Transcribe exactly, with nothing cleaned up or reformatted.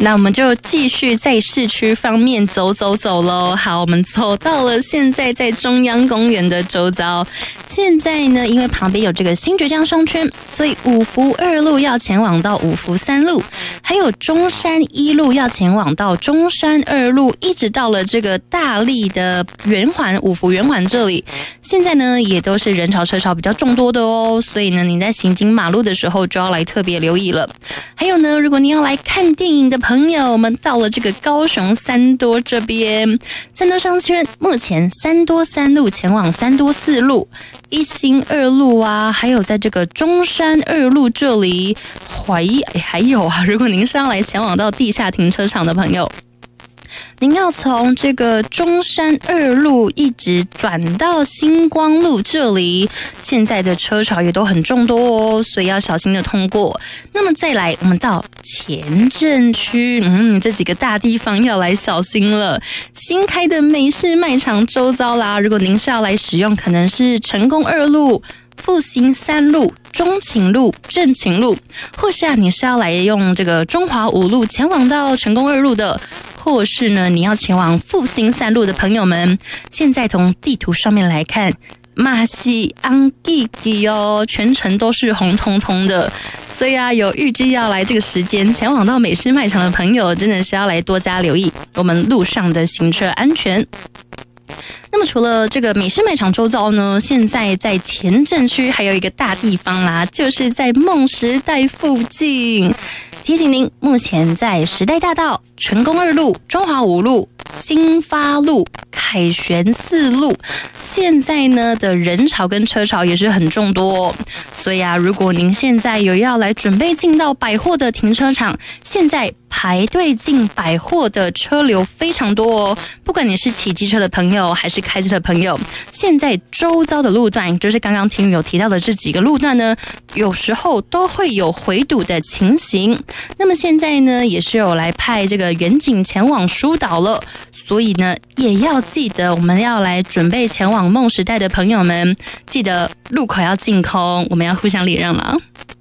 那我们就继续在市区方面走走走咯。好，我们走到了现在在中央公园的周遭。现在呢，因为旁边有这个新崛江商圈，所以五福二路要前往到五福三路，还有中山一路要前往到中山二路，一直到了这个大立的圆环五福圆环这里。现在呢，也都是人潮车潮比较众多的哦，所以呢，你在行经马路的时候就要来特别留意了。还有呢，如果你要来看电影的朋友，我们到了这个高雄三多这边，三多商圈目前三多三路前往三多四路、一心二路啊，还有在这个中山二路这里，怀疑还有啊，如果您是要来前往到地下停车场的朋友，您要从这个中山二路一直转到星光路这里，现在的车潮也都很众多哦，所以要小心的通过。那么再来，我们到前镇区，嗯，这几个大地方要来小心了。新开的美式卖场周遭啦，如果您是要来使用，可能是成功二路、复兴三路、中情路、正情路，或是啊，你是要来用这个中华五路前往到成功二路的，或是呢，你要前往复兴三路的朋友们，现在从地图上面来看，马西安吉吉哦，全程都是红彤彤的。所以啊，有预计要来这个时间前往到美式卖场的朋友，真的是要来多加留意我们路上的行车安全。那么除了这个美式卖场周遭呢，现在在前镇区还有一个大地方啦，就是在梦时代附近。提醒您，目前在时代大道、成功二路、中华五路、新发路、凯旋四路，现在呢的人潮跟车潮也是很众多哦。所以啊，如果您现在有要来准备进到百货的停车场，现在排队进百货的车流非常多哦。不管你是骑机车的朋友还是开车的朋友，现在周遭的路段，就是刚刚听有提到的这几个路段呢，有时候都会有回堵的情形。那么现在呢，也是有来派这个远景前往疏导了，所以呢，也要记得我们要来准备前往梦时代的朋友们，记得路口要净空，我们要互相礼让了。